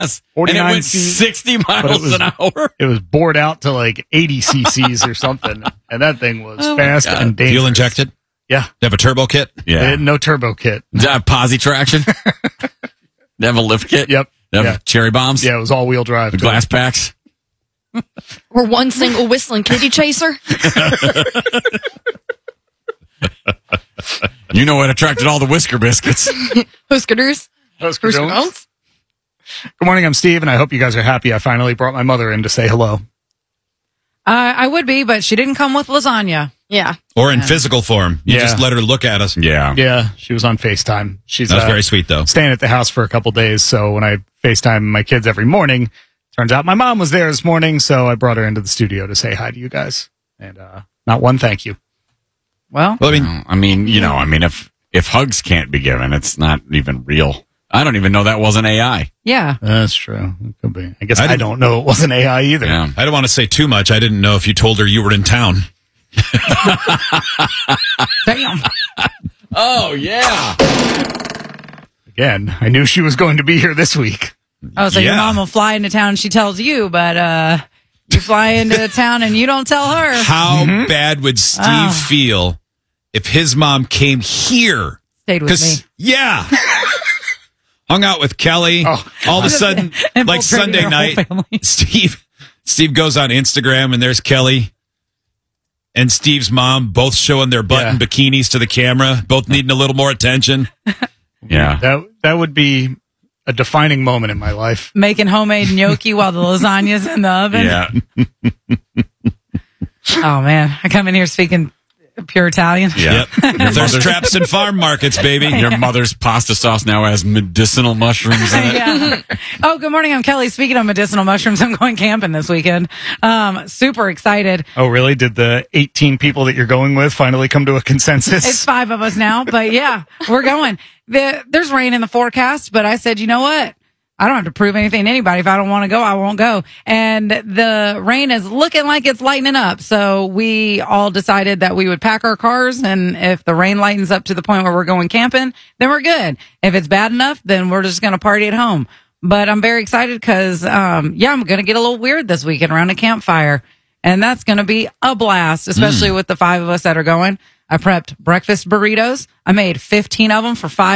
Yes. 49 and it went feet, 60 miles an hour. It was bored out to like 80 cc's or something. And that thing was fast and dangerous. Fuel injected? Yeah. They have a turbo kit? Yeah. No turbo kit. Did I have posi traction? They have a lift kit? Yep. They have cherry bombs? Yeah, it was all-wheel drive. Glass packs? Or one single whistling kitty chaser. You know what attracted all the Whisker Biscuits. Huskers. Husker Jones. Good morning, I'm Steve, and I hope you guys are happy I finally brought my mother in to say hello. I would be, but she didn't come with lasagna. Yeah. Or in physical form. You just let her look at us. Yeah. Yeah, she was on FaceTime. That's very sweet, though. Staying at the house for a couple days, so when I FaceTime my kids every morning, turns out my mom was there this morning, so I brought her into the studio to say hi to you guys. And not one thank you. Well, I mean, if hugs can't be given, it's not even real. I don't even know that wasn't AI. Yeah. That's true. It could be. I guess I don't know it wasn't AI either. Yeah. I don't want to say too much. I didn't know if you told her you were in town. Damn. Oh, yeah. Again, I knew she was going to be here this week. Oh, so your mom will fly into town, she tells you, but you fly into town and you don't tell her. How bad would Steve feel if his mom came here? Stayed with me. Yeah. Hung out with Kelly. All of a sudden, like Sunday night, Steve goes on Instagram and there's Kelly and Steve's mom both showing their butt in bikinis to the camera, both needing a little more attention. Yeah. That would be a defining moment in my life. Making homemade gnocchi while the lasagna's in the oven. Yeah. Oh, man. I come in here speaking pure Italian. Yeah. Yep. There's traps in farm markets, baby. Your mother's pasta sauce now has medicinal mushrooms in it. Yeah. Oh, good morning. I'm Kelly. Speaking of medicinal mushrooms, I'm going camping this weekend. Super excited. Oh, really? Did the 18 people that you're going with finally come to a consensus? It's 5 of us now, but yeah, we're going. There's rain in the forecast, but I said, you know what? I don't have to prove anything to anybody. If I don't want to go, I won't go. And the rain is looking like it's lightening up. So we all decided that we would pack our cars. And if the rain lightens up to the point where we're going camping, then we're good. If it's bad enough, then we're just going to party at home. But I'm very excited because, I'm going to get a little weird this weekend around a campfire. And that's going to be a blast, especially with the 5 of us that are going. I prepped breakfast burritos. I made 15 of them for $5.